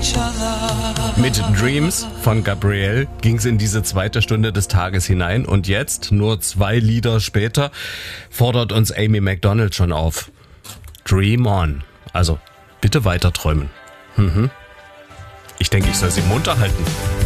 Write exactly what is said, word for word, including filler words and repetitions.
Mit Dreams von Gabrielle ging es in diese zweite Stunde des Tages hinein und jetzt, nur zwei Lieder später, fordert uns Amy Macdonald schon auf. Dream on. Also bitte weiter träumen. Mhm. Ich denke, ich soll sie munter halten.